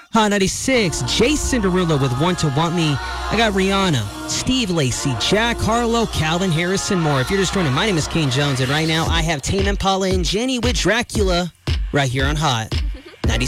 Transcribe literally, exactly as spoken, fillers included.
Hot ninety-six, Jason Derulo with Want to Want Me. I got Rihanna, Steve Lacy, Jack Harlow, Calvin Harris, and more. If you're just joining, my name is Kane Jones, and right now I have Tame Impala and Jenny with Dracula right here on Hot.